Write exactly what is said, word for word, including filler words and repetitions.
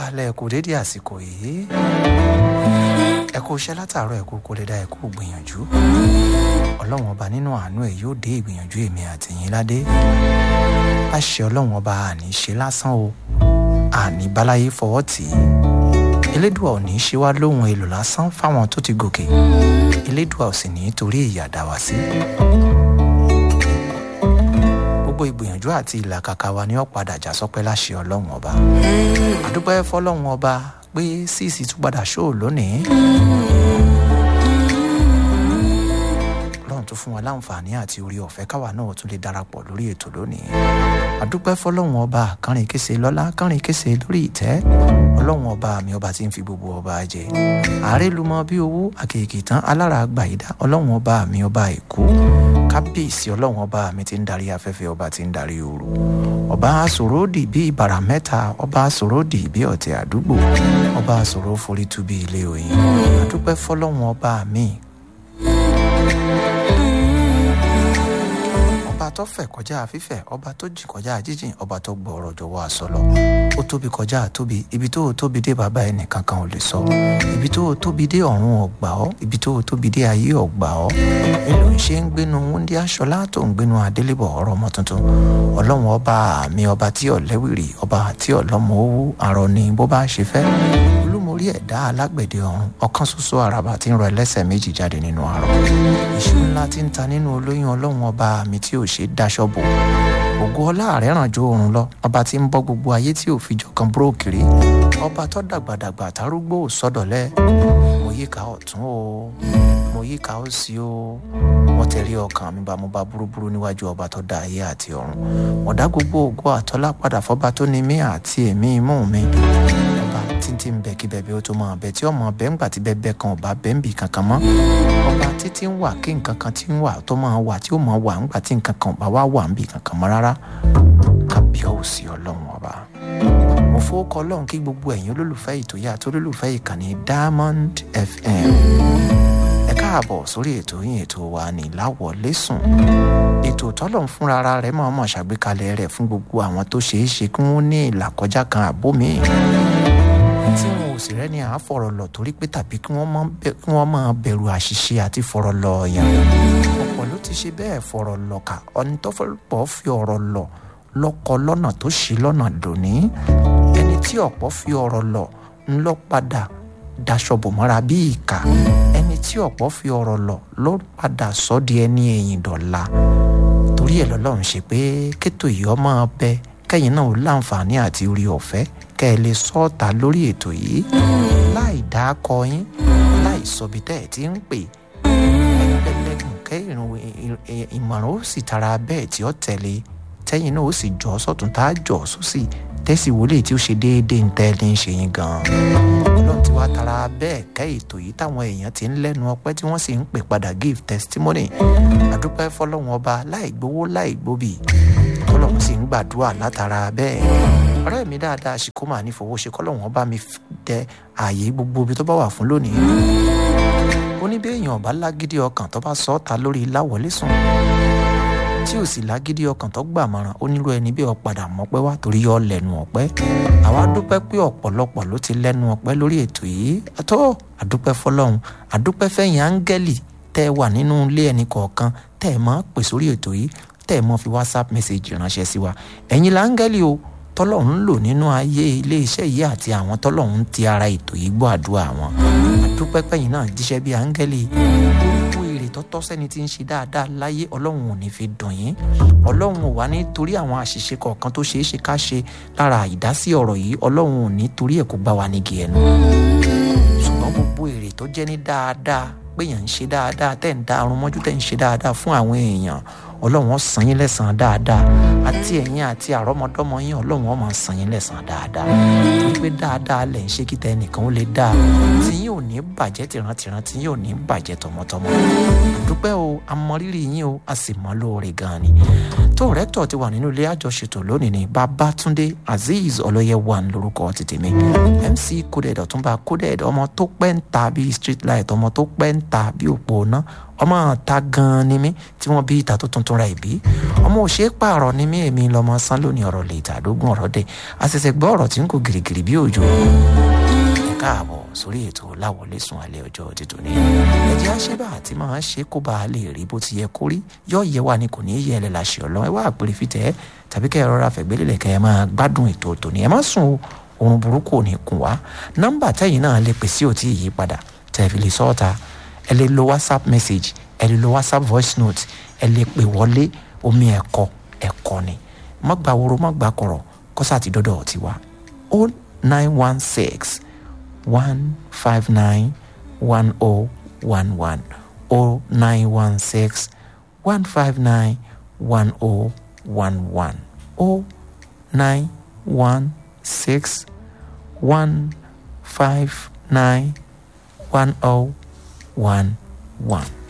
káalẹ́ ẹ kú dédé àsìkò yìí ẹ kú iṣẹ́ látàárọ̀ ẹ kú kó lè dá ẹ kú gbìyànjú ọlọ́run ọba nínú àánú ẹ̀ yóò dé ìgbìyànjú èmi àti yín ládé àṣẹ ọlọ́run ọba àní ṣe lásán o àní báláyé fọwọ́ tì í elédùà ò ní ṣe wá lóhun èlò lásán fáwọn tó ti gòkè elédùà ò sì ní torí ìyà dá wa sí gbogbo ìgbìyànjú àti ìlàkàkà wa ni ó padà já sọpẹ́ láṣẹ ọlọ́run ọba àdúpẹ́ fọlọ́run ọba pé síìsì tún padà ṣóò lónìí ọlọ́run tún fún wa láǹfààní àti orí ọ̀fẹ́ káwa náà tún lè darapọ̀ lórí ètò lónìí àdúpẹ́ fọlọ́run ọba kánrin kése lọ́lá kánrin kése lórí ìtẹ́ ọlọ́run ọba mi ọba tí ń fi gbogbo ọba jẹ ààrẹ lumọ bí owó àkèké tán alára àgbà ìdá ọlọ́run ọba mi ọba èkó kábíyèsí ọlọ́run ọba mi ti ń darí afẹ́fẹ́ ọba tí ń darí ooru ọba sòródì bí ìbàrà mẹ́ta ọba sòródì bí ọ̀tẹ̀ àdúgbò ọba sòró forí tú bí ilé òyìn àdúpẹ́ fọlọ́run ọba mi ọba tó fẹ̀ kọjá fífẹ̀ ọba tó jìn kọjá jíjìn ọba tó gbọ́rọ̀ jọ̀wọ́ àsọlọ ó tóbi kọjá tóbi ibi tó tóbi dé bàbá ẹnì kankan ò lè sọ ibi tó tóbi dé ọ̀run ọ̀gbà ọ́ ibi tó tóbi dé ayé ọ̀gbà ọ́ èlò ń ṣe ń gbénu wúndí aṣọlá tó ń gbénu adélébọ̀ ọ̀rọ̀ ọmọ tuntun ọlọ́run ọba mi ọba tí ọ̀lẹ́wìrì ọba tí ọ̀lọ́mọ owó àrọ̀ ni bó bá ṣe fẹ́ olúmorí ẹ̀dá alágbẹ̀dẹ ọ̀run ọ̀kan ṣoṣo àràbà tí ń rọ ẹlẹ́sẹ̀ méjì jáde nínú àrọ̀ ìṣú ńlá tí ń ta nínú olóyún ọlọ́run ọba mi tí ò ṣe dáṣọ bò ògo ọlá rẹ̀ ràn jó oorun lọ ọba tí ń bọ́ gbogbo ayé tí ò fi jọ kan búrò kiri ọba tó dàgbàdàgbà tárúgbó sọ́dọ̀lẹ́ mo yíká ọ̀tún o mo yíká òsì o mo tẹ̀lé ọkàn mi bá mo bá burúburú níwájú ọba tó dá ayé àti ọ̀run mo dá gbogbo ògo àtọ́lá padà fọba tó ní mí àti èmi imú mi ọba títí ń bẹ kí bẹbẹ ó tó máa bẹ tí ọmọ bẹ ń gbà tí bẹbẹ kan ọba bẹ ń bì kankan mọ́ ọba títí ń wà kí nǹkan kan tí ń wà tó máa wà tí ó máa wà ń gbà tí nǹkan kan ọba wá wà ń bì kankan mọ́ rárá kábíyèsí ọlọ́run ọba mo fowókọ ọlọ́run kí gbogbo ẹ̀yin olólùfẹ́ ìtòyà àti olólùfẹ́ ìkànnì Diamond F M ẹ káàbọ̀ sórí ètò yín ètò wa ní láwọlẹ́sùn ètò tọ́lọ́run fúnra ara rẹ̀ máa mọ̀ ṣàgbékalẹ̀ rẹ̀ fún gbogbo àwọn tó ṣeé ṣe kí wọ́n ní ìlàkọjá kan àbómi tí wọn ò sì rẹ́ni àáfọ̀rọ̀ lọ torí pé tàbí kí wọ́n máa bẹ̀rù àṣìṣe àti fọ̀rọ̀ lọ yàn ọ̀pọ̀ ló ti ṣe bẹ́ẹ̀ fọ̀rọ̀ lọ kà ọ̀ni tó fọ́ fi ọ̀rọ̀ lọ lọ́kọ lọ́nà tó ṣì lọ́nà dòní ẹni tí ọ̀pọ̀ fi ọ̀rọ̀ lọ ńlọ padà daṣọ bò mọ́ra bí ìkà ẹni tí ọ̀pọ̀ fi ọ̀rọ̀ lọ ló padà sọ di ẹni ẹ̀yìn dọ̀la torí ẹ̀ lọ́lọ́run ṣe pé kétò yìí ọmọ ọbẹ kẹ́yìn náà ó láǹfààní àti orí ọ̀fẹ́ kẹ́ ẹ lè sọ́ọ̀tà lórí ètò yìí láì dákọ yín láì sọbi tẹ́ ẹ ti ń pè ẹgbẹ́lẹ́gùn kẹ́yìn ìmọ̀ràn ó sì tara bẹ́ẹ̀ tí ó tẹ̀lé tẹ́yìn náà ó sì jọ sọ́tún tá a jọ sósì tẹ́sí wọlé tí ó ṣe déédéé ń tẹ́ ní ṣe yín gan-an ọlọ́run ti wá tara bẹ́ẹ̀ kẹ́ ètò yìí táwọn èèyàn ti ń lẹ́nu ọpẹ́ tí wọ́n sì ń pè padà give testimony àdúpẹ́ fọlọ́run ọba láì gbowó láì gbóbì ọlọ́run sì ń gbàdúrà látara bẹ́ẹ̀ ọ̀rẹ́ mi dáadáa ṣìkó mà ní fowó ṣe kọ́lọ́run ọba mi tẹ ààyè gbogbo ibi tó bá wà fún lónìí ó ní bí èèyàn ọba lágídí ọkàn tó bá sọ ọ́ ta lórí láwọlẹ́sùn tí ò sì lágídí ọkàn tó gbà mọ́ràn ó nílò ẹni bí ọ̀padà mọ́pẹ́ wá torí yọ lẹ́nu ọ̀pẹ́ àwa dúpẹ́ pé ọ̀pọ̀lọpọ̀ ló ti lẹ́nu ọ̀pẹ́ lórí ètò yìí àtọ́ àdúpẹ́ fọlọ́run àdúpẹ́ fẹ́yìn áńgẹ́lì tẹ́ ẹ wà nínú ilé ẹnì kọ̀ọ̀kan tẹ́ ẹ máa pè sórí ètò yìí tẹ́ ẹ máa fi whatsapp message ránṣẹ́ sí wa ẹ̀yin láńgẹ́lì o tọ́lọ́run lò nínú ayé ilé iṣẹ́ yìí àti àwọn tọ́lọ́run ti ara ètò yìí gbọ́ àdúrà wọn àdúpẹ́ pẹ́yìn náà jíṣẹ́ bí áńgẹ́lì tọ́tọ́ sẹ́ni tí ń ṣe dáadáa láyé ọlọ́run ò ní fi dùn yín ọlọ́run ò wá nítorí àwọn àṣìṣe kọ̀ọ̀kan tó ṣeé ṣe ká ṣe lára ìdásí ọ̀rọ̀ yìí ọlọ́run ò ní torí ẹ̀ kó gbá wa nígi ẹnu ṣùgbọ́n gbogbo èrè tó jẹ́ ní dáadáa péyàn ń ṣe dáadáa tẹ́ ń dá arun mọ́jú tẹ́ ń ṣe dáadáa fún àwọn èèyàn ọlọ́run ó san yín lẹ́san dáadáa àti ẹ̀yin àti àrọ́mọdọ́mọ yín ọlọ́run ó máa san yín lẹ́san dáadáa torí pé dáadáa lẹ̀ ń ṣe kíta ẹnìkan ó lè dáa tí yín ò ní bàjẹ́ tìrantìran tí yín ò ní bàjẹ́ tọmọtọmọ àdúpẹ́ o amọrírì yín o a sì mọ́ lóore gan ni tó rẹ́tọ̀ ti wà nínú ilé àjọṣètò lónìí ní Babátúndé Azeez Ọlọ́yẹwàn lórúkọ ti tèmi M C Coded Ọ̀túnba Coded ọmọ tó pẹ́ ń ta bíi street light ọmọ tó pẹ́ ń ta bíi òpó náà ọmọ ta gan ni mí tí wọ́n bí ìta tó tuntun ra ìbí ọmọ òṣèré pààrọ̀ ni mí èmi lọ́mọ sán lónìí ọ̀rọ̀ lè tàdógún ọ̀rọ̀ dẹ̀ àṣẹ̀ṣẹ̀ gbọ́ ọ̀rọ̀ tí ń kó gìrìgìrì bí òjò ẹ káàbọ̀ sórí ètò láwọlé sùn alẹ́ ọjọ́ títò ní ẹ̀jẹ̀ àṣẹ́bà àti máa ṣe kó bá a lè rí bó ti yẹ kó rí yọ yẹ wà ní kò ní í yẹ ẹ láṣẹ ọlọ́run ẹ wá àpèrè fìtẹ́ tàbí kẹ́ ẹ rọra fẹ̀gbẹ́lélẹ̀ kẹ́ ẹ máa gbádùn ètò tòní ẹ má sùn o oorun burúkú ò ní kùn wá nọ́mbà tẹ́yìn náà lè pèsè òtí yìí padà tẹ́ fi lè sọ́ọ̀ta ẹ lè lo whatsapp message ẹ lè lo whatsapp voice note ẹ lè pè wọlé omi ẹ̀kọ́ ẹ̀kọ́ ni má gba woro má gba kọ̀rọ̀ kọ́sà ti dọ́dọ̀ ti wá o nine one six one five nine one o one one o nine one six one five nine one o one one o nine one six one five nine one o one one.